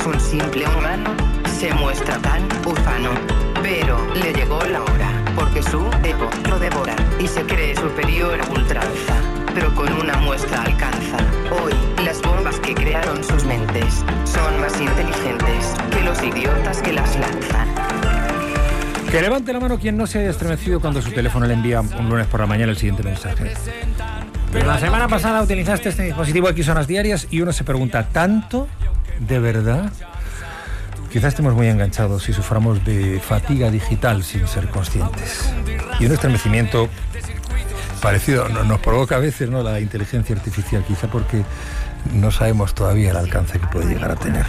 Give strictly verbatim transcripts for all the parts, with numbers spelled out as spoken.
un simple humano, se muestra tan ufano. Pero le llegó la hora, porque su ego lo devora y se cree superior a ultranza, pero con una muestra alcanza. Hoy, las bombas que crearon sus mentes son más inteligentes que los idiotas que las lanzan. Que levante la mano quien no se haya estremecido cuando su teléfono le envía un lunes por la mañana el siguiente mensaje. La semana pasada utilizaste este dispositivo X horas diarias y uno se pregunta, ¿tanto? ¿De verdad? Quizás estemos muy enganchados y suframos de fatiga digital sin ser conscientes. Y un estremecimiento parecido nos provoca a veces, ¿no?, la inteligencia artificial, quizá porque no sabemos todavía el alcance que puede llegar a tener.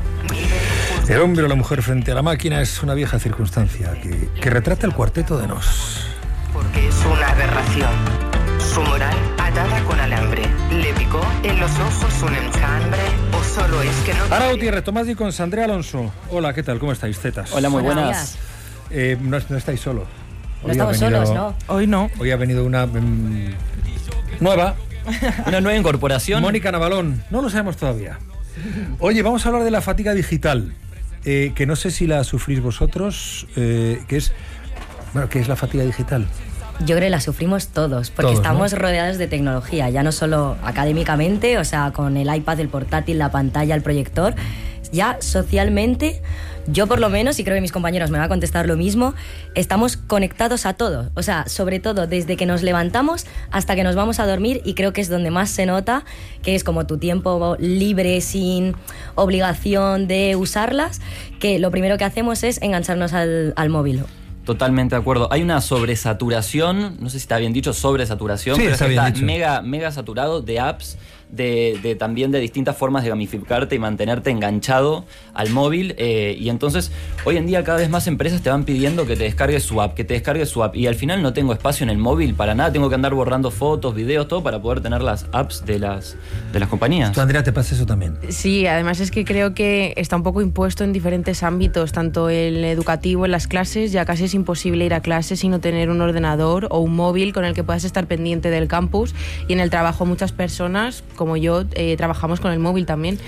El hombre o la mujer frente a la máquina es una vieja circunstancia que, que retrata el cuarteto de Nos. Porque es una aberración. Su moral atada con alambre. Le picó en los ojos un enjambre. O solo es que no... Ara Gutiérrez, Tomás Dicons, Andrea Alonso. Hola, ¿qué tal? ¿Cómo estáis, tetas? Hola, muy buenas. Eh, no, no estáis solos. No estamos venido, solos, ¿no? Hoy no. Hoy ha venido una um, nueva. Una nueva incorporación. Mónica Navalón. No lo sabemos todavía. Oye, vamos a hablar de la fatiga digital. Eh, que no sé si la sufrís vosotros. Eh, ¿Qué es, bueno, ¿qué es la fatiga digital? Yo creo que la sufrimos todos, porque todos, estamos ¿no? rodeados de tecnología, ya no solo académicamente, o sea, con el iPad, el portátil, la pantalla, el proyector, ya socialmente, yo por lo menos, y creo que mis compañeros me van a contestar lo mismo, estamos conectados a todo, o sea, sobre todo desde que nos levantamos hasta que nos vamos a dormir, y creo que es donde más se nota, que es como tu tiempo libre, sin obligación de usarlas, que lo primero que hacemos es engancharnos al, al móvil. Totalmente de acuerdo. Hay una sobresaturación, no sé si está bien dicho, sobresaturación, sí, pero está, es que bien está dicho. mega, mega saturado de apps, de, de también de distintas formas de gamificarte y mantenerte enganchado al móvil. Eh, y entonces, hoy en día cada vez más empresas te van pidiendo que te descargues su app, que te descargues su app. Y al final no tengo espacio en el móvil para nada, tengo que andar borrando fotos, videos, todo para poder tener las apps de las, de las compañías. ¿Tú, Andrea, te pasa eso también? Sí, además es que creo que está un poco impuesto en diferentes ámbitos, tanto el educativo, en las clases, ya casi es imposible ir a clases sin no tener un ordenador o un móvil con el que puedas estar pendiente del campus, y en el trabajo muchas personas, como yo, eh, trabajamos con el móvil también.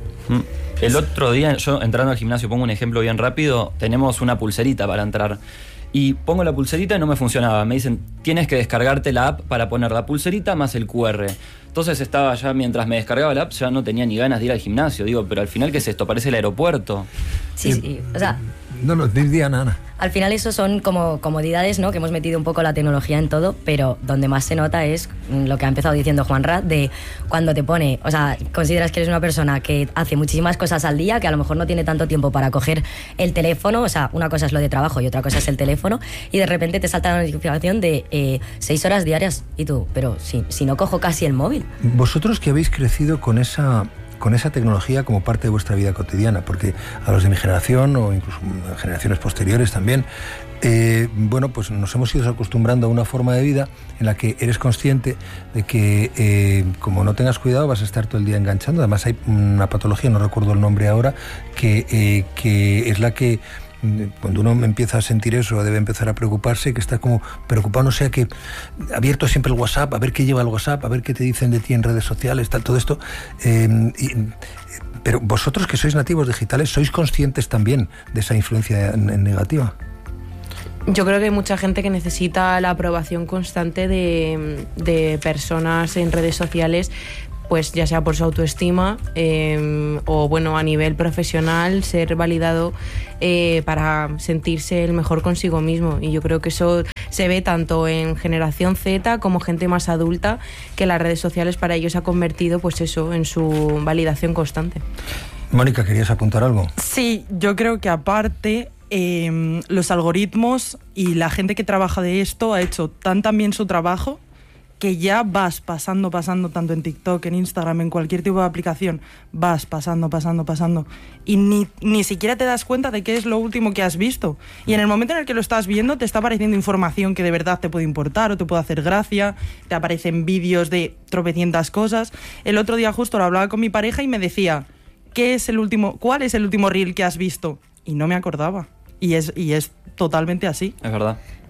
El otro día, yo entrando al gimnasio, pongo un ejemplo bien rápido, tenemos una pulserita para entrar. Y pongo la pulserita y no me funcionaba. Me dicen, tienes que descargarte la app para poner la pulserita más el cu erre. Entonces estaba ya, mientras me descargaba la app, ya no tenía ni ganas de ir al gimnasio. Digo, pero al final, ¿qué es esto? Parece el aeropuerto. Sí, eh, sí, o sea... No, no, diría nada. Al final eso son como comodidades, ¿no?, que hemos metido un poco la tecnología en todo, pero donde más se nota es lo que ha empezado diciendo Juanra, de cuando te pone, o sea, consideras que eres una persona que hace muchísimas cosas al día, que a lo mejor no tiene tanto tiempo para coger el teléfono, o sea, una cosa es lo de trabajo y otra cosa es el teléfono, y de repente te salta la notificación de eh, seis horas diarias, y tú, pero si, si no cojo casi el móvil. Vosotros que habéis crecido con esa... con esa tecnología como parte de vuestra vida cotidiana, porque a los de mi generación o incluso generaciones posteriores también, eh, bueno, pues nos hemos ido acostumbrando a una forma de vida en la que eres consciente de que eh, como no tengas cuidado vas a estar todo el día enganchando. Además hay una patología, no recuerdo el nombre ahora, que, eh, que es la que cuando uno empieza a sentir eso, debe empezar a preocuparse, que está como preocupado, no sea que abierto siempre el WhatsApp, a ver qué lleva el WhatsApp, a ver qué te dicen de ti en redes sociales, tal, todo esto. Eh, y, pero vosotros que sois nativos digitales, ¿sois conscientes también de esa influencia negativa? Yo creo que hay mucha gente que necesita la aprobación constante de, de personas en redes sociales, pues ya sea por su autoestima eh, o bueno, a nivel profesional, ser validado eh, para sentirse el mejor consigo mismo. Y yo creo que eso se ve tanto en generación Z como gente más adulta, que las redes sociales para ellos ha convertido pues eso en su validación constante. Mónica, ¿querías apuntar algo? Sí, yo creo que aparte eh, los algoritmos y la gente que trabaja de esto ha hecho tan tan bien su trabajo que ya vas pasando, pasando, tanto en TikTok, en Instagram, en cualquier tipo de aplicación, vas pasando, pasando, pasando, y ni, ni siquiera te das cuenta de qué es lo último que has visto. Y en el momento en el que lo estás viendo, te está apareciendo información que de verdad te puede importar o te puede hacer gracia, te aparecen vídeos de tropecientas cosas. El otro día justo lo hablaba con mi pareja y me decía, ¿qué es el último, cuál es el último reel que has visto? Y no me acordaba. Y es, y es totalmente así. Es verdad.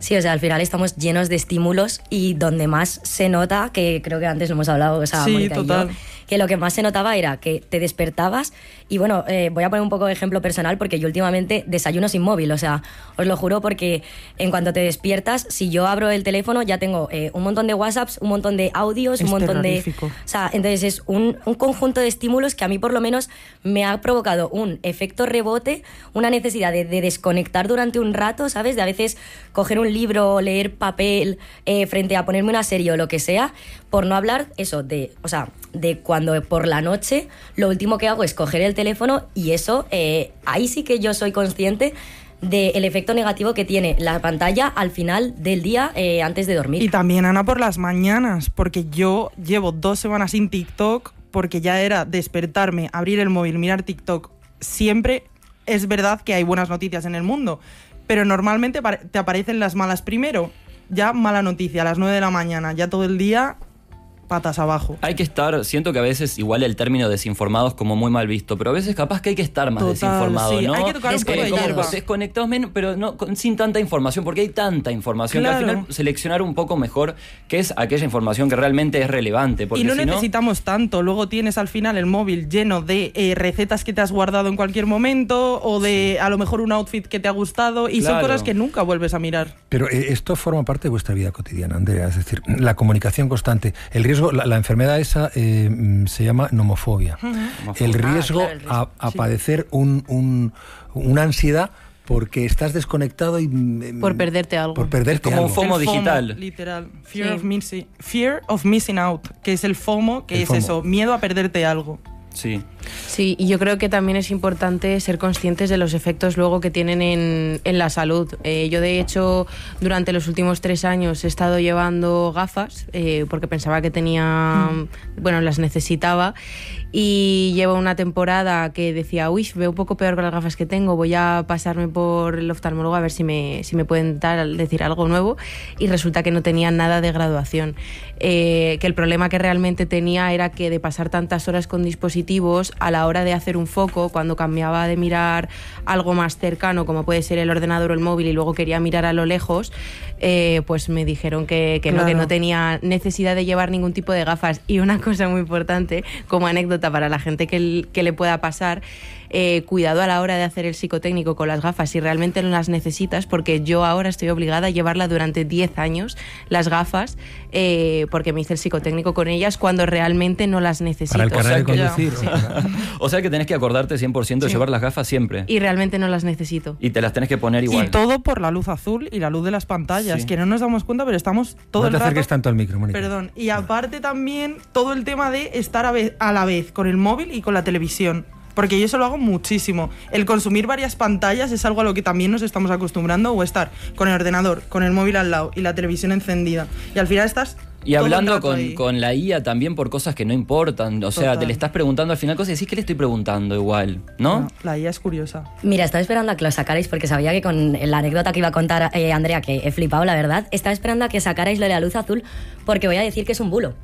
Sí, o sea, al final estamos llenos de estímulos y donde más se nota, que creo que antes lo hemos hablado, o sea, Sí, Mónica total. y yo, que lo que más se notaba era que te despertabas y bueno, eh, voy a poner un poco de ejemplo personal porque yo últimamente desayuno sin móvil, o sea, os lo juro porque en cuanto te despiertas, si yo abro el teléfono ya tengo eh, un montón de WhatsApps, un montón de audios, Es un montón terrorífico. de... O sea, entonces es un, un conjunto de estímulos que a mí por lo menos me ha provocado un efecto rebote, una necesidad de, de desconectar durante un rato, ¿sabes? De a veces coger un libro, leer papel, eh, frente a ponerme una serie o lo que sea, por no hablar eso de, o sea, de cuando por la noche lo último que hago es coger el teléfono y eso, eh, ahí sí que yo soy consciente del efecto negativo que tiene la pantalla al final del día eh, antes de dormir. Y también, Ana, por las mañanas, porque yo llevo dos semanas sin TikTok, porque ya era despertarme, abrir el móvil, mirar TikTok. Siempre es verdad que hay buenas noticias en el mundo, pero normalmente te aparecen las malas primero. Ya mala noticia, a las nueve de la mañana, ya todo el día patas abajo. Hay que estar, siento que a veces igual el término desinformado es como muy mal visto, pero a veces capaz que hay que estar más Total, desinformado, sí, ¿no? hay que tocar un poco de como hierba. desconectados menos, pero no con- sin tanta información, porque hay tanta información Claro. que al final seleccionar un poco mejor qué es aquella información que realmente es relevante, porque Y no si no, necesitamos tanto. Luego tienes al final el móvil lleno de eh, recetas que te has guardado en cualquier momento o de a lo mejor un outfit que te ha gustado y son Claro. cosas que nunca vuelves a mirar. Pero eh, esto forma parte de vuestra vida cotidiana, Andrea. Es decir, la comunicación constante. El riesgo, la, la enfermedad esa eh, mm, se llama nomofobia. El riesgo, Ah, claro, el riesgo. a, a padecer un, un- una ansiedad porque estás desconectado y... mm, Por perderte algo. Por perderte Como un algo. FOMO El digital. Literal. Fear, Sí. of missing, fear of missing out, que es el FOMO, que El es FOMO. eso, miedo a perderte algo. sí. Sí, y yo creo que también es importante ser conscientes de los efectos luego que tienen en, en la salud. Eh, yo, de hecho, durante los últimos tres años he estado llevando gafas eh, porque pensaba que tenía, bueno, las necesitaba, y llevo una temporada que decía, uy, veo un poco peor con las gafas que tengo, voy a pasarme por el oftalmólogo a ver si me, si me pueden dar, decir algo nuevo, y resulta que no tenía nada de graduación. Eh, que el problema que realmente tenía era que de pasar tantas horas con dispositivos, a la hora de hacer un foco, cuando cambiaba de mirar algo más cercano, como puede ser el ordenador o el móvil, y luego quería mirar a lo lejos, eh, pues me dijeron que, que no, Claro. que no tenía necesidad de llevar ningún tipo de gafas. Y una cosa muy importante, como anécdota para la gente que, l- que le pueda pasar, eh, cuidado a la hora de hacer el psicotécnico con las gafas si realmente no las necesitas, porque yo ahora estoy obligada a llevarla durante diez años, las gafas, eh, porque me hice el psicotécnico con ellas cuando realmente no las necesito. Para el carnet de O sea que- conducir. Sí. o para- O sea que tenés que acordarte cien por ciento de Sí. llevar las gafas siempre. Y realmente no las necesito. Y te las tenés que poner igual. Y todo por la luz azul y la luz de las pantallas, Sí. que no nos damos cuenta, pero estamos todo no el te rato... acerques tanto al micro, Mónica. Perdón. Y aparte también todo el tema de estar a, vez- a la vez con el móvil y con la televisión. Porque yo eso lo hago muchísimo. El consumir varias pantallas es algo a lo que también nos estamos acostumbrando, o estar con el ordenador, con el móvil al lado y la televisión encendida. Y al final estás... Y todo el hablando rato con, ahí. con la I A también por cosas que no importan. O sea, Total. te le estás preguntando al final cosas y decís que le estoy preguntando igual, ¿no? No, la I A es curiosa. Mira, estaba esperando a que lo sacarais porque sabía que con la anécdota que iba a contar eh, Andrea, que he flipado, la verdad, estaba esperando a que sacarais lo de la luz azul porque voy a decir que es un bulo.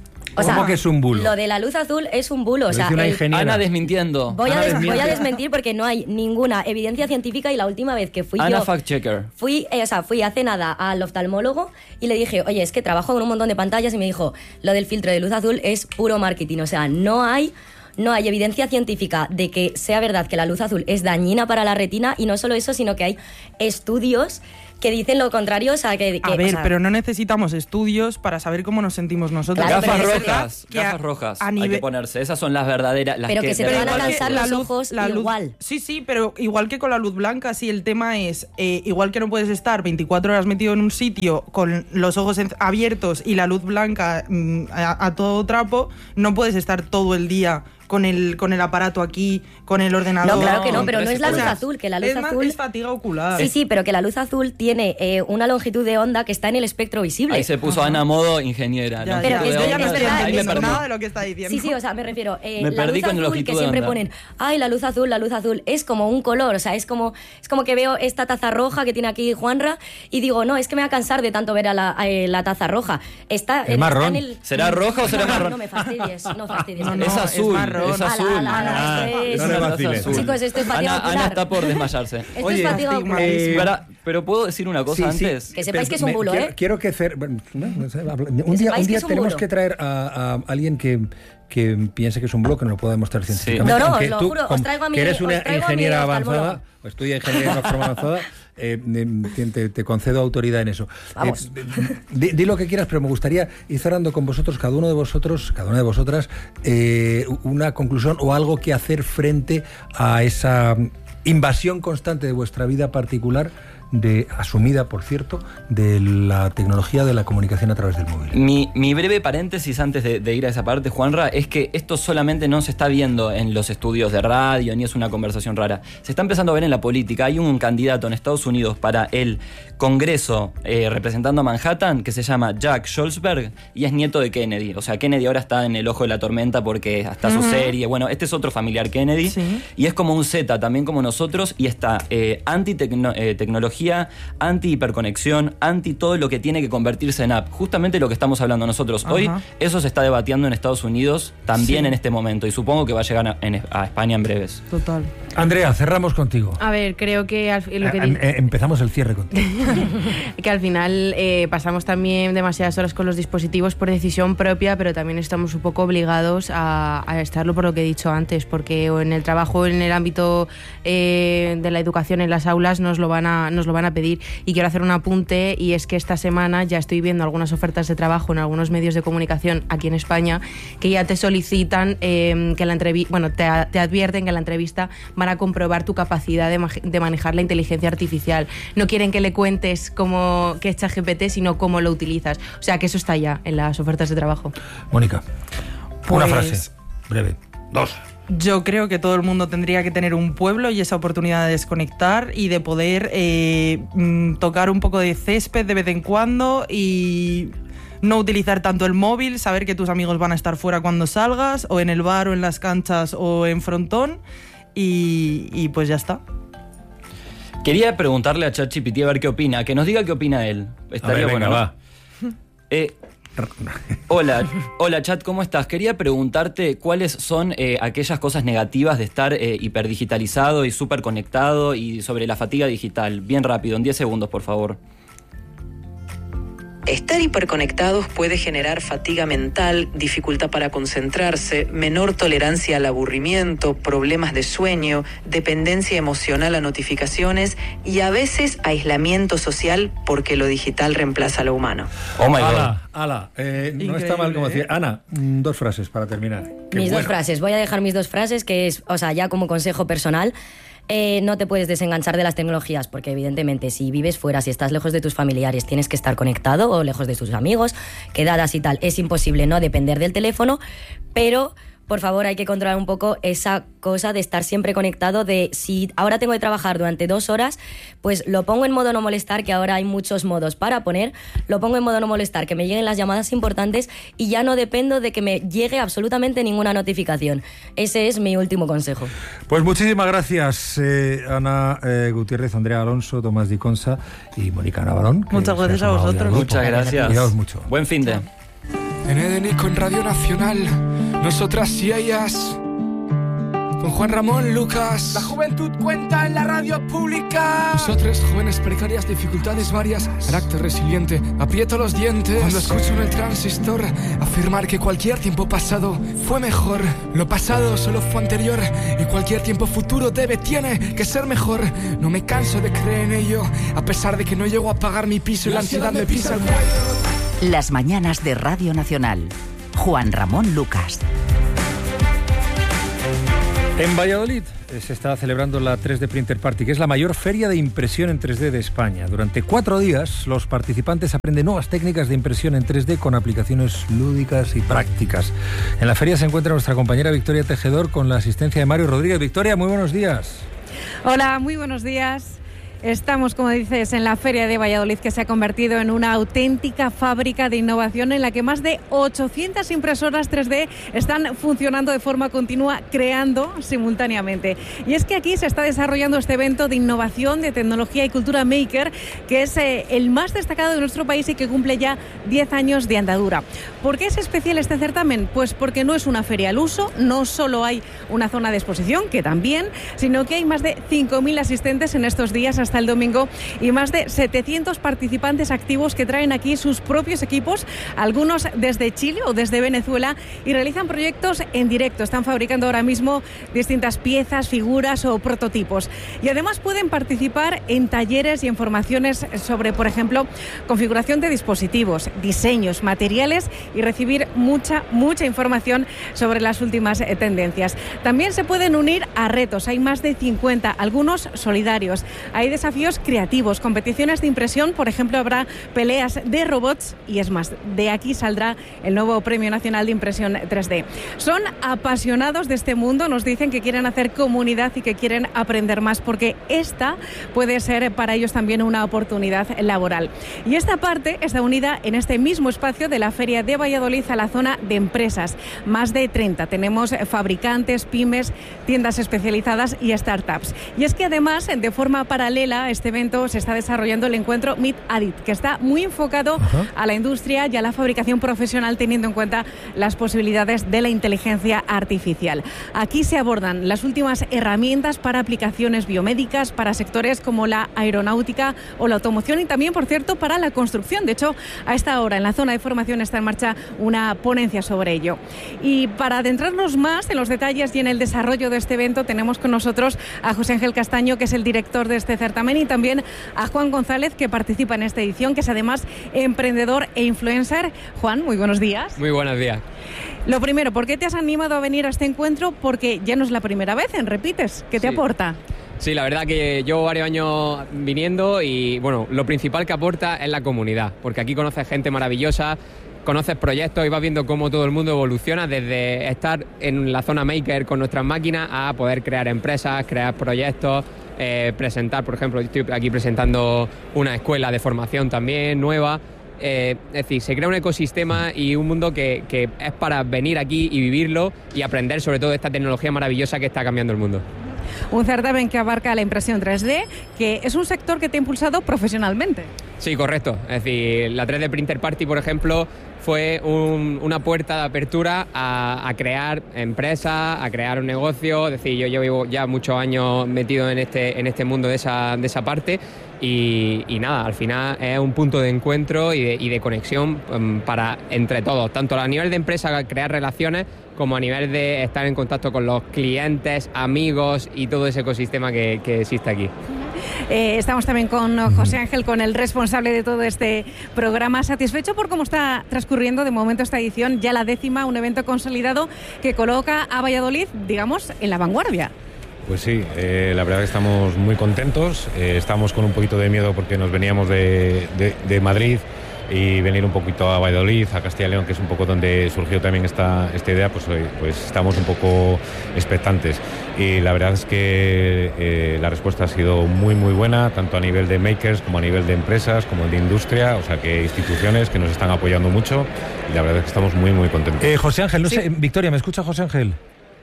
O ¿Cómo que es un bulo? Lo de la luz azul es un bulo. O Lo sea, dice una el- ingeniera. Ana desmintiendo. voy, a Ana des- voy a desmiente. desmentir porque no hay ninguna evidencia científica y la última vez que fui Ana yo... fact checker. Fui, eh, o sea, fui hace nada al oftalmólogo y le dije, oye, es que trabajo con un montón de pantallas, y me dijo, lo del filtro de luz azul es puro marketing. O sea, no hay, no hay evidencia científica de que sea verdad que la luz azul es dañina para la retina, y no solo eso, sino que hay estudios que dicen lo contrario. O sea, que, que- A ver, o sea, pero no necesitamos estudios para saber cómo nos sentimos nosotros. Claro, Gafas pero es rojas, que a- gafas rojas. a hay que nivel- ponerse. Esas son las verdaderas. Las Pero que se te de van a verdad- igual que cansar la los luz- ojos la luz- igual. Sí, sí, pero igual que con la luz blanca, sí, el tema es, eh, igual que no puedes estar veinticuatro horas metido en un sitio con los ojos en- abiertos y la luz blanca mm, a, a todo trapo, no puedes estar todo el día con el, con el aparato aquí, con el ordenador. No, claro que no, No, pero no tres es la luz segundos. azul, que la luz es, más- azul... es fatiga ocular. Sí, sí, pero que la luz azul tiene eh, una longitud de onda que está en el espectro visible. Ahí se puso Ana modo ingeniera. Ya, ¿no? Pero ya, que yo estoy- ya no es estoy verdad, Ahí me entendiendo perdí. nada de lo que está diciendo. Sí, sí, o sea, me refiero, eh, Me la perdí luz con el azul longitud que de siempre onda. ponen, ay, la luz azul, la luz azul, es como un color, o sea, es como, es como que veo esta taza roja que tiene aquí Juanra y digo, no, es que me va a cansar de tanto ver a la, a, eh, la taza roja. Está, Es está marrón. en el... ¿Será roja o será No, no, marrón? No me fastidies, no fastidies. No, que no, es es azul, marrón. es Ala, azul. ala, ala, Ah, esto es- no le una taza vaciles. azul. Chicos, esto es fatiga Ana, ocular. Ana está por desmayarse. Esto Oye, es fatiga estigma- ocular. Eh, Para- Pero puedo decir una cosa Sí, sí. antes. Que sepáis Pero que es un me- bulo, quiero, ¿eh? Quiero que... cer- bueno, no, no sé, habla- un Que día, sepáis un que día es un tenemos bulo. que traer a, a alguien que, que piense que es un blog, que nos lo pueda demostrar científicamente. No, no, Aunque os lo tú, juro, os como- traigo a mi- que eres os una traigo a mi ingeniera oftalmólogo. avanzada, o estudia ingeniería de forma avanzada, eh, te, te- te concedo autoridad en eso. Vamos. Eh, di, di lo que quieras, pero me gustaría ir cerrando con vosotros, cada uno de vosotros, cada una de vosotras, eh, una conclusión o algo que hacer frente a esa invasión constante de vuestra vida particular, de asumida, por cierto, de la tecnología de la comunicación a través del móvil. Mi, mi breve paréntesis antes de, de ir a esa parte, Juanra, es que esto solamente no se está viendo en los estudios de radio, ni es una conversación rara. Se está empezando a ver en la política. Hay un candidato en Estados Unidos para el Congreso eh, representando a Manhattan que se llama Jack Schultzberg y es nieto de Kennedy. O sea, Kennedy ahora está en el ojo de la tormenta porque hasta su serie. Bueno, este es otro familiar Kennedy. Sí. Y es como un Z, también como nosotros, y está eh, anti-tecnología, anti-hiperconexión, anti todo lo que tiene que convertirse en app. Justamente lo que estamos hablando nosotros hoy, Ajá. eso se está debatiendo en Estados Unidos también Sí. en este momento y supongo que va a llegar a, en- a España en breves. Total. Andrea, cerramos contigo. A ver, creo que al, lo que Eh, di- eh, empezamos el cierre contigo. que al final eh, pasamos también demasiadas horas con los dispositivos por decisión propia, pero también estamos un poco obligados a, a estarlo por lo que he dicho antes, porque o en el trabajo, en el ámbito eh, de la educación en las aulas nos lo van a nos lo van a pedir. Y quiero hacer un apunte, y es que esta semana ya estoy viendo algunas ofertas de trabajo en algunos medios de comunicación aquí en España que ya te solicitan eh, que la entrevista, bueno, te, te advierten que en la entrevista van a comprobar tu capacidad de, ma- de manejar la inteligencia artificial. No quieren que le cuentes cómo qué es ChatGPT, sino cómo lo utilizas. O sea, que eso está ya en las ofertas de trabajo. Mónica, una Pues- frase breve. Dos. Yo creo que todo el mundo tendría que tener un pueblo y esa oportunidad de desconectar y de poder eh, mm, tocar un poco de césped de vez en cuando y no utilizar tanto el móvil, saber que tus amigos van a estar fuera cuando salgas, o en el bar, o en las canchas, o en frontón, y, y pues ya está. Quería preguntarle a ChatGPT a ver qué opina, que nos diga qué opina él. Estaría A ver, venga, bueno, ¿no? va. Eh, hola, hola Chat, ¿cómo estás? Quería preguntarte cuáles son eh, aquellas cosas negativas de estar eh, hiperdigitalizado y súper conectado y sobre la fatiga digital. Bien rápido, en diez segundos, por favor. Estar hiperconectados puede generar fatiga mental, dificultad para concentrarse, menor tolerancia al aburrimiento, problemas de sueño, dependencia emocional a notificaciones y a veces aislamiento social porque lo digital reemplaza a lo humano. Oh my God. Ala, ala. Eh, no está mal como Increíble, decir. Ana, mm, dos frases para terminar. Qué mis dos bueno. frases. Voy a dejar mis dos frases, que es, o sea, ya como consejo personal. Eh, no te puedes desenganchar de las tecnologías porque evidentemente si vives fuera, si estás lejos de tus familiares, tienes que estar conectado o lejos de tus amigos, quedadas y tal. Es imposible no depender del teléfono, pero por favor hay que controlar un poco esa cosa de estar siempre conectado, de si ahora tengo que trabajar durante dos horas, pues lo pongo en modo no molestar, que ahora hay muchos modos para poner, lo pongo en modo no molestar, que me lleguen las llamadas importantes y ya no dependo de que me llegue absolutamente ninguna notificación. Ese es mi último consejo. Pues muchísimas gracias, eh, Ana eh, Gutiérrez, Andrea Alonso, Tomás Di Consa y Mónica Navarón. que Muchas se ha gracias a sumado hoy al vosotros. grupo. Muchas gracias. Cuidaos mucho. Buen fin de. En Edenico, en Radio Nacional, nosotras y ellas, con Juan Ramón Lucas. La juventud cuenta en la radio pública. Nosotros, jóvenes precarias, dificultades varias, carácter resiliente, aprieto los dientes. Cuando escucho en el transistor afirmar que cualquier tiempo pasado fue mejor, lo pasado solo fue anterior y cualquier tiempo futuro debe, tiene que ser mejor. No me canso de creer en ello, a pesar de que no llego a pagar mi piso y la ansiedad me pisa el cuello. Las mañanas de Radio Nacional. Juan Ramón Lucas. En Valladolid eh, se está celebrando la tres D Printer Party, que es la mayor feria de impresión en tres D de España. Durante cuatro días, los participantes aprenden nuevas técnicas de impresión en tres D con aplicaciones lúdicas y prácticas. En la feria se encuentra nuestra compañera Victoria Tejedor con la asistencia de Mario Rodríguez. Victoria, muy buenos días. Hola, muy buenos días. Estamos, como dices, en la Feria de Valladolid, que se ha convertido en una auténtica fábrica de innovación en la que más de ochocientas impresoras tres D están funcionando de forma continua, creando simultáneamente. Y es que aquí se está desarrollando este evento de innovación, de tecnología y cultura maker, que es eh, el más destacado de nuestro país y que cumple ya diez años de andadura. ¿Por qué es especial este certamen? Pues porque no es una feria al uso, no solo hay una zona de exposición, que también, sino que hay más de cinco mil asistentes en estos días hasta hasta el domingo y más de setecientos participantes activos que traen aquí sus propios equipos, algunos desde Chile o desde Venezuela, y realizan proyectos en directo. Están fabricando ahora mismo distintas piezas, figuras o prototipos. Y además pueden participar en talleres y en formaciones sobre, por ejemplo, configuración de dispositivos, diseños, materiales y recibir mucha, mucha información sobre las últimas eh, tendencias. También se pueden unir a retos. Hay más de cincuenta, algunos solidarios. Hay desafíos creativos, competiciones de impresión, por ejemplo, habrá peleas de robots y es más, de aquí saldrá el nuevo Premio Nacional de Impresión tres D. Son apasionados de este mundo, nos dicen que quieren hacer comunidad y que quieren aprender más porque esta puede ser para ellos también una oportunidad laboral. Y esta parte está unida en este mismo espacio de la Feria de Valladolid a la zona de empresas. Más de treinta. Tenemos fabricantes, pymes, tiendas especializadas y startups. Y es que además, de forma paralela a este evento, se está desarrollando el encuentro Meet Adit, que está muy enfocado Ajá. a la industria y a la fabricación profesional, teniendo en cuenta las posibilidades de la inteligencia artificial. Aquí se abordan las últimas herramientas para aplicaciones biomédicas, para sectores como la aeronáutica o la automoción y también, por cierto, para la construcción. De hecho, a esta hora en la zona de formación está en marcha una ponencia sobre ello. Y para adentrarnos más en los detalles y en el desarrollo de este evento, tenemos con nosotros a José Ángel Castaño, que es el director de este certamen, y también a Juan González, que participa en esta edición, que es además emprendedor e influencer. Juan, muy buenos días. Muy buenos días. Lo primero, ¿por qué te has animado a venir a este encuentro? Porque ya no es la primera vez, en Repites. ¿Qué te sí. aporta? Sí, la verdad que llevo varios años viniendo y, bueno, lo principal que aporta es la comunidad, porque aquí conoces gente maravillosa, conoces proyectos y vas viendo cómo todo el mundo evoluciona desde estar en la zona maker con nuestras máquinas a poder crear empresas, crear proyectos, eh, presentar, por ejemplo, estoy aquí presentando una escuela de formación también nueva. Eh, es decir, se crea un ecosistema y un mundo que, que es para venir aquí y vivirlo y aprender sobre todo de esta tecnología maravillosa que está cambiando el mundo. Un certamen que abarca la impresión tres D, que es un sector que te ha impulsado profesionalmente. Sí, correcto. Es decir, la tres D Printer Party, por ejemplo, fue un, una puerta de apertura a, a crear empresas, a crear un negocio. Es decir, yo llevo ya muchos años metido en este, en este mundo de esa, de esa parte y, y nada, al final es un punto de encuentro y de, y de conexión um, para entre todos, tanto a nivel de empresa, crear relaciones, como a nivel de estar en contacto con los clientes, amigos y todo ese ecosistema que, que existe aquí. Eh, estamos también con José Ángel, con el responsable de todo este programa. ¿Satisfecho por cómo está transcurriendo de momento esta edición, ya la décima, un evento consolidado que coloca a Valladolid, digamos, en la vanguardia? Pues sí, eh, la verdad que estamos muy contentos, eh, estamos con un poquito de miedo porque nos veníamos de, de, de Madrid y venir un poquito a Valladolid, a Castilla y León, que es un poco donde surgió también esta, esta idea, pues, pues estamos un poco expectantes. Y la verdad es que eh, la respuesta ha sido muy, muy buena, tanto a nivel de makers como a nivel de empresas, como de industria, o sea que instituciones que nos están apoyando mucho y la verdad es que estamos muy, muy contentos. Eh, José Ángel, no sí. sé, Victoria, ¿me escucha José Ángel?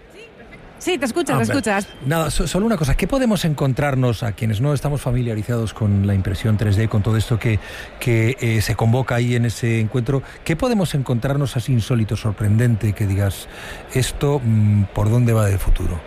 Sí, te escuchas, ah, te escuchas. Nada, so, solo una cosa, ¿qué podemos encontrarnos a quienes no estamos familiarizados con la impresión tres D, con todo esto que, que eh, se convoca ahí en ese encuentro? ¿Qué podemos encontrarnos así insólito, sorprendente, que digas, esto, mmm, ¿por dónde va de futuro?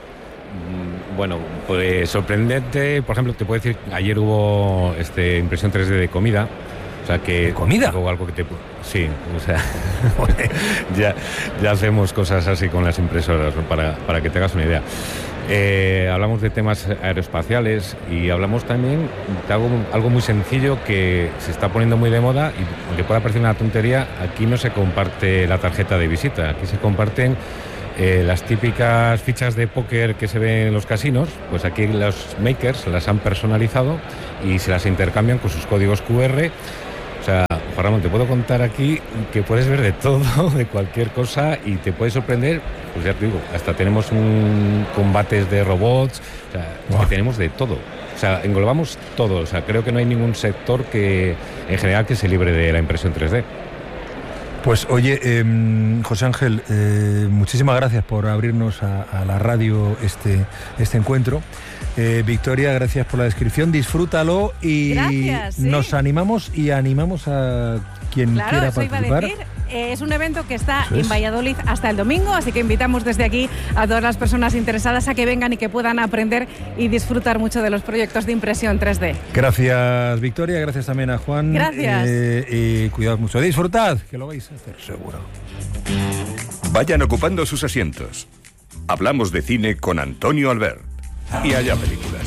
Bueno, pues sorprendente, por ejemplo, te puedo decir, ayer hubo este, impresión tres D de comida. O sea que ¿comida? Algo, algo que te, sí, o sea, ya, ya hacemos cosas así con las impresoras, ¿no? para, para que te hagas una idea. Eh, hablamos de temas aeroespaciales y hablamos también de algo, algo muy sencillo que se está poniendo muy de moda y aunque pueda parecer una tontería, aquí no se comparte la tarjeta de visita, aquí se comparten eh, las típicas fichas de póker que se ven en los casinos, pues aquí los makers las han personalizado y se las intercambian con sus códigos cu erre. O sea, Juan Ramón, te puedo contar aquí que puedes ver de todo, de cualquier cosa y te puede sorprender, pues ya te digo, hasta tenemos un combates de robots, o sea, wow. es que tenemos de todo. O sea, englobamos todo, o sea, creo que no hay ningún sector que, en general, que se libre de la impresión tres D. Pues oye, eh, José Ángel, eh, muchísimas gracias por abrirnos a, a la radio este, este encuentro. Eh, Victoria, gracias por la descripción, disfrútalo y gracias, ¿sí? nos animamos y animamos a quien claro, quiera eso participar. Iba a decir. Eh, es un evento que está en Valladolid hasta el domingo, así que invitamos desde aquí a todas las personas interesadas a que vengan y que puedan aprender y disfrutar mucho de los proyectos de impresión tres D. Gracias, Victoria, gracias también a Juan. Gracias. Eh, y cuidado mucho, disfrutad, que lo vais a hacer seguro. Vayan ocupando sus asientos. Hablamos de cine con Antonio Albert. Y allá películas.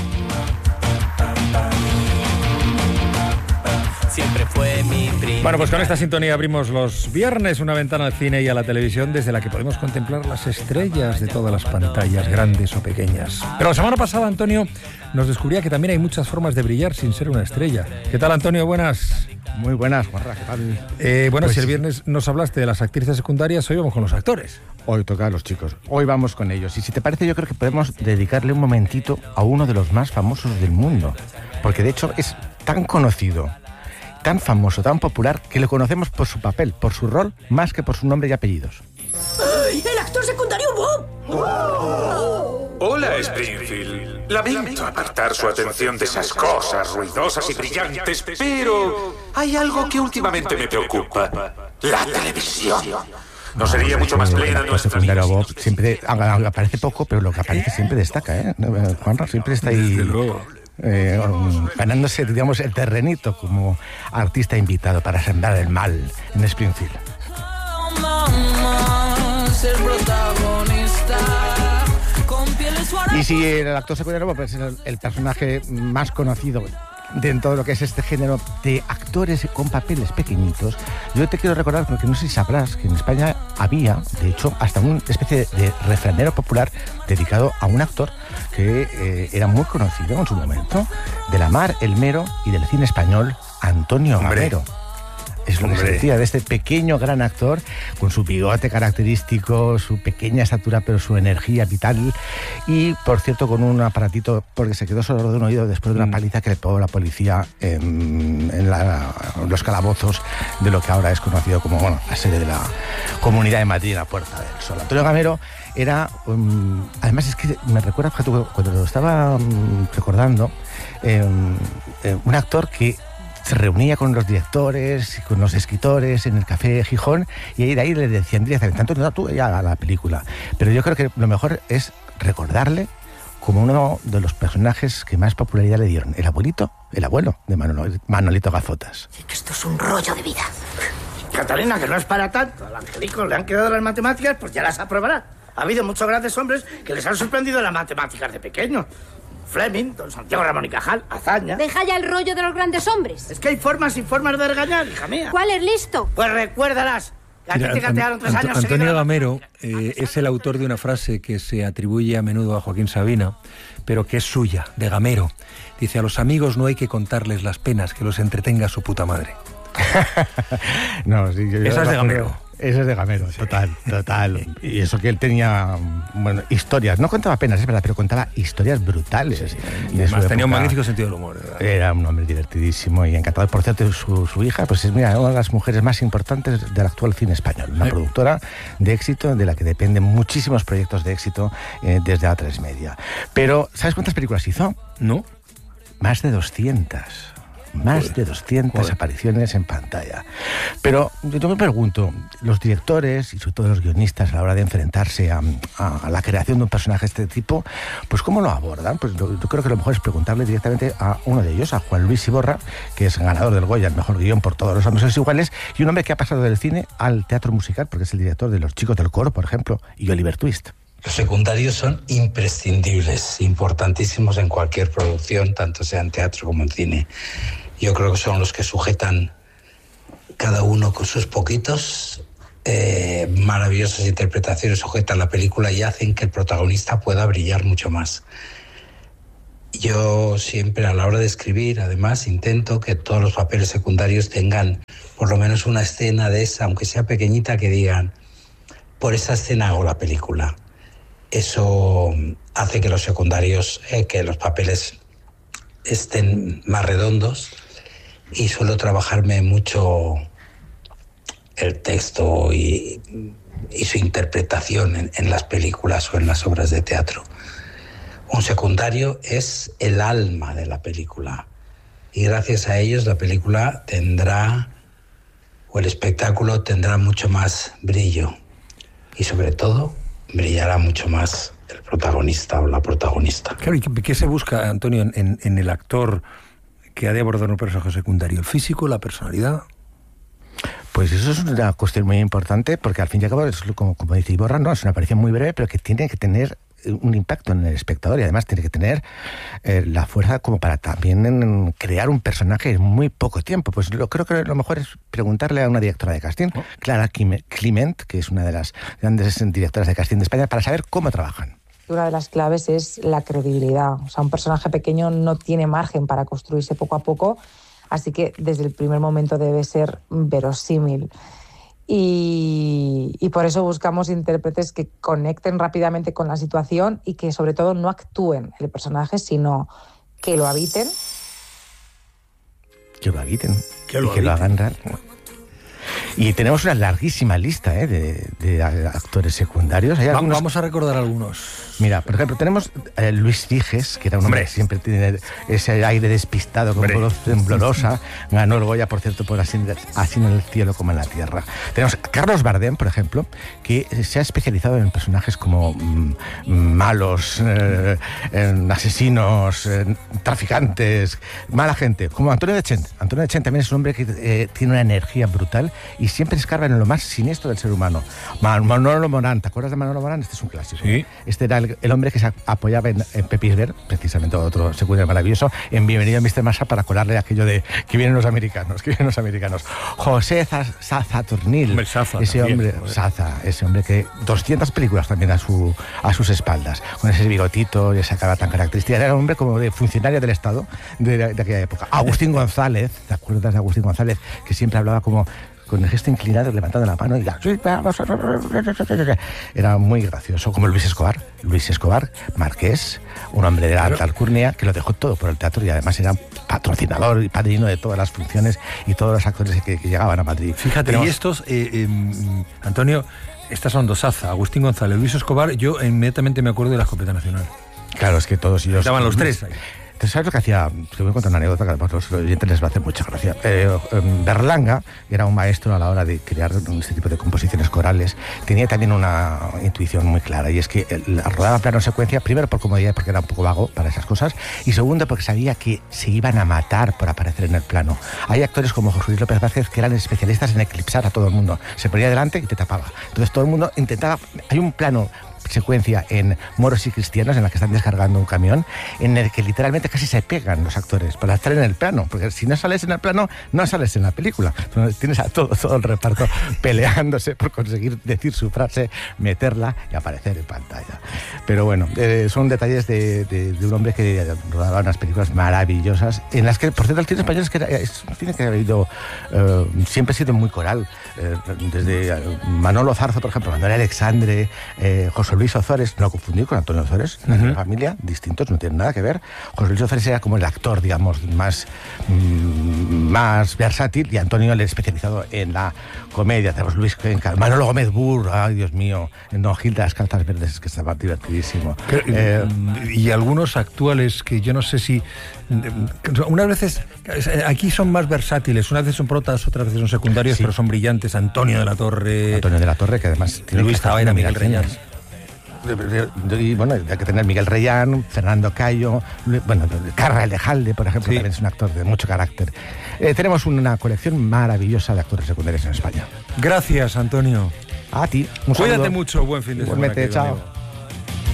Siempre fue mi primer... Bueno, pues con esta sintonía abrimos los viernes una ventana al cine y a la televisión desde la que podemos contemplar las estrellas de todas las pantallas, grandes o pequeñas. Pero la semana pasada, Antonio nos descubría que también hay muchas formas de brillar sin ser una estrella. ¿Qué tal, Antonio? Buenas. Muy buenas, Juanra, ¿qué tal? Eh, bueno, pues, si el viernes nos hablaste de las actrices secundarias, hoy vamos con los actores. Hoy toca a los chicos, hoy vamos con ellos. Y si te parece, yo creo que podemos dedicarle un momentito a uno de los más famosos del mundo. Porque de hecho es tan conocido, tan famoso, tan popular, que lo conocemos por su papel, por su rol, más que por su nombre y apellidos. ¡Ay, el actor secundario Bob! Oh. Hola, Springfield. Lamento apartar su atención de esas cosas ruidosas y brillantes, pero hay algo que últimamente me preocupa. La televisión. ¿No sería mucho más plena nuestra vida? Bob siempre aparece poco, pero lo que aparece siempre destaca, ¿eh? Juanra siempre está ahí... Eh, ganándose, digamos, el terrenito como artista invitado para sembrar el mal en Springfield. Y si el actor secundario pues, es el, el personaje más conocido dentro de lo que es este género de actores con papeles pequeñitos, yo te quiero recordar, porque no sé si sabrás, que en España había, de hecho, hasta una especie de refranero popular dedicado a un actor que eh, era muy conocido en su momento, de la mar, el mero y del cine español, Antonio Gamero. Es lo que se decía de este pequeño gran actor, con su bigote característico, su pequeña estatura, pero su energía vital. Y, por cierto, con un aparatito, porque se quedó sordo de un oído después de una paliza que le pegó la policía en, en la, los calabozos de lo que ahora es conocido como bueno, la sede de la Comunidad de Madrid, la Puerta del Sol. Antonio Gamero era, um, además es que me recuerda, cuando lo estaba um, recordando, eh, eh, un actor que se reunía con los directores y con los escritores en el Café Gijón y ahí de ahí le decían directamente, Antonio, tú ya haga la película. Pero yo creo que lo mejor es recordarle como uno de los personajes que más popularidad le dieron. El abuelito, el abuelo de Manolo, Manolito Gafotas. Esto es un rollo de vida. Catalina, que no es para tanto. Al Angelico le han quedado las matemáticas, pues ya las aprobará. Ha habido muchos grandes hombres que les han sorprendido las matemáticas de pequeños. Fleming, don Santiago Ramón y Cajal, Azaña... Deja ya el rollo de los grandes hombres. Es que hay formas y formas de regañar, hija mía. ¿Cuál es listo? Pues recuérdalas. A ti te gatearon tres años. Antonio Gamero eh, es el autor de una frase que se atribuye a menudo a Joaquín Sabina, pero que es suya, de Gamero. Dice, a los amigos no hay que contarles las penas, que los entretenga su puta madre. No, sí, yo, yo Esa es de Gamero. Ese es de Gamero, sí. total, total. Y eso que él tenía, bueno, historias. No contaba penas, es verdad, pero contaba historias brutales. Sí, sí. Y además tenía un magnífico sentido del humor. ¿Verdad? Era un hombre divertidísimo y encantado. Por cierto, su, su hija, pues es mira, una de las mujeres más importantes del actual cine español. Una sí. productora de éxito de la que dependen muchísimos proyectos de éxito eh, desde A tres Media. Pero, ¿sabes cuántas películas hizo? No. Más de doscientas. Más Joder. de doscientas Joder. apariciones en pantalla. Pero yo me pregunto, los directores y sobre todo los guionistas a la hora de enfrentarse a, a, a la creación de un personaje de este tipo, pues ¿cómo lo abordan? Pues yo, yo creo que lo mejor es preguntarle directamente a uno de ellos, a Juan Luis Iborra, que es ganador del Goya, el mejor guión por Todos los hombres son iguales, y un hombre que ha pasado del cine al teatro musical, porque es el director de Los chicos del coro, por ejemplo, y Oliver Twist. Los secundarios son imprescindibles, importantísimos en cualquier producción, tanto sea en teatro como en cine. Yo creo que son los que sujetan, cada uno con sus poquitos, eh, maravillosas interpretaciones, sujetan la película y hacen que el protagonista pueda brillar mucho más. Yo siempre a la hora de escribir, además, intento que todos los papeles secundarios tengan por lo menos una escena de esa, aunque sea pequeñita, que digan, por esa escena hago la película. Eso hace que los secundarios, eh, que los papeles estén más redondos, y suelo trabajarme mucho el texto y, y su interpretación en, en las películas o en las obras de teatro. Un secundario es el alma de la película y gracias a ellos la película tendrá o el espectáculo tendrá mucho más brillo y sobre todo brillará mucho más el protagonista o la protagonista. Claro, ¿y qué, qué se busca, Antonio, en, en el actor que ha de abordar un personaje secundario? ¿El físico, la personalidad? Pues eso es una cuestión muy importante, porque al fin y al cabo, es como, como dice Iborra, ¿no? Es una aparición muy breve, pero que tiene que tener un impacto en el espectador y además tiene que tener eh, la fuerza como para también crear un personaje en muy poco tiempo. Pues lo, creo que lo mejor es preguntarle a una directora de casting, oh. Clara Clement, que es una de las grandes directoras de casting de España, para saber cómo trabajan. Una de las claves es la credibilidad. O sea, un personaje pequeño no tiene margen para construirse poco a poco, así que desde el primer momento debe ser verosímil. Y, y por eso buscamos intérpretes que conecten rápidamente con la situación y que sobre todo no actúen el personaje, sino que lo habiten. Que lo habiten. Que lo y que habiten. lo hagan real. Y tenemos una larguísima lista ¿eh? de, de actores secundarios. ¿Hay algunos? Vamos a recordar algunos. Mira, por ejemplo, tenemos a Luis Viges, que era un hombre, hombre que siempre tiene ese aire despistado, con voz temblorosa. Ganó el Goya, por cierto, por así, así en el cielo como en la tierra. Tenemos a Carlos Bardem, por ejemplo, que se ha especializado en personajes como mmm, malos, eh, en asesinos, en traficantes, mala gente, como Antonio Dechent. Antonio Dechent también es un hombre que eh, tiene una energía brutal y siempre escarba en lo más siniestro del ser humano. Manolo Morán, ¿te acuerdas de Manolo Morán? Este es un clásico. Sí. Este era el, el hombre que se apoyaba en, en Pepe Isbert, precisamente otro secundario maravilloso, en Bienvenido a mister Massa para colarle aquello de que vienen los americanos, que vienen los americanos. José Saturnil, hombre, Saza, ese también, hombre, joder. Saza, ese hombre que doscientas películas también a, su, a sus espaldas, con ese bigotito y esa cara tan característica. Era un hombre como de funcionario del Estado de, de aquella época. Agustín González, ¿te acuerdas de Agustín González? Que siempre hablaba como con el gesto inclinado, levantando la mano y ya, era muy gracioso, como Luis Escobar, Luis Escobar, marqués, un hombre de la alta alcurnia que lo dejó todo por el teatro y además era patrocinador y padrino de todas las funciones y todos los actores que, que llegaban a Madrid. Fíjate, Tenemos... y estos, eh, eh, Antonio, estas son dos Saza, Agustín González, Luis Escobar, yo inmediatamente me acuerdo de la Escopeta Nacional. Claro, es que todos ellos... Estaban los tres ahí. ¿Sabes lo que hacía? Te voy a contar una anécdota que a los oyentes les va a hacer mucha gracia. Eh, Berlanga era un maestro a la hora de crear este tipo de composiciones corales. Tenía también una intuición muy clara, y es que la rodaba plano secuencia, primero por comodidad, porque era un poco vago para esas cosas, y segundo porque sabía que se iban a matar por aparecer en el plano. Hay actores como José Luis López Vázquez que eran especialistas en eclipsar a todo el mundo. Se ponía delante y te tapaba. Entonces todo el mundo intentaba... Hay un plano secuencia en Moros y Cristianos en la que están descargando un camión, en el que literalmente casi se pegan los actores para estar en el plano, porque si no sales en el plano no sales en la película. Entonces tienes a todo, todo el reparto peleándose por conseguir decir su frase, meterla y aparecer en pantalla. Pero bueno, eh, son detalles de, de, de un hombre que rodaba unas películas maravillosas, en las que, por cierto, el cine español es, que era, es un cine que ha habido, eh, siempre ha sido muy coral, eh, desde Manolo Zarzo, por ejemplo, Manuel Alexandre, eh, José Luis Ozores, no confundir con Antonio Ozores, uh-huh. de la familia, distintos, no tienen nada que ver. José Luis Ozores era como el actor, digamos, más, mmm, más versátil, y Antonio el especializado en la comedia. Tenemos Luis Cuenca, Manolo Gómez Burr, ay Dios mío, en Don Gil de las Calzas Verdes, que estaba divertidísimo. Pero, eh, y algunos actuales que yo no sé si... Unas veces, aquí son más versátiles, unas veces son protas, otras veces son secundarios, sí. Pero son brillantes. Antonio de la Torre... Antonio de la Torre, que además tiene Luis Tabaina, Miguel Reyán. Y bueno, hay que tener Miguel Reyán, Fernando Cayo, bueno, Carra Elejalde, por ejemplo, sí. También es un actor de mucho carácter. Eh, tenemos una colección maravillosa de actores secundarios en España. Gracias, Antonio. A ti. Un Cuídate saludo. mucho, buen fin de semana. Igualmente, chao.